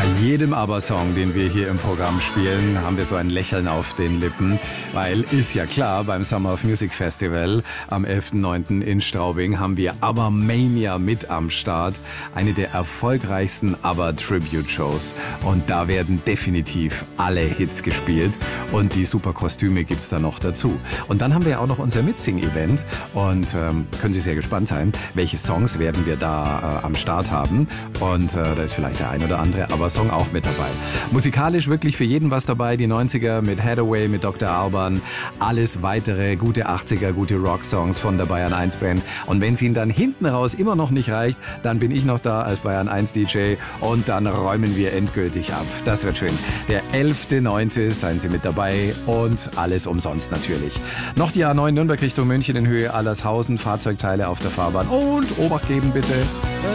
jedem Aber-Song, den wir hier im Programm spielen, haben wir so ein Lächeln auf den Lippen, weil ist ja klar, beim Summer of Music Festival am 11.09. in Straubing haben wir ABBA-Mania mit am Start, eine der erfolgreichsten ABBA-Tribute-Shows. Und da werden definitiv alle Hits gespielt und die super Kostüme gibt's da noch dazu. Und dann haben wir ja auch noch unser Mitsing-Event und können Sie sehr gespannt sein, welche Songs werden wir da am Start haben. Und da ist vielleicht der ein oder andere ABBA-Song auch mit dabei. Musikalisch wirklich für jeden was dabei. Die 90er mit Hathaway, mit Dr. Alban. Alles weitere gute 80er, gute Rock-Songs von der Bayern 1 Band. Und wenn es Ihnen dann hinten raus immer noch nicht reicht, dann bin ich noch da als Bayern 1 DJ und dann räumen wir endgültig ab. Das wird schön. Der 11.9. seien Sie mit dabei und alles umsonst natürlich. Noch die A9 Nürnberg Richtung München in Höhe Allershausen. Fahrzeugteile auf der Fahrbahn und Obacht geben bitte.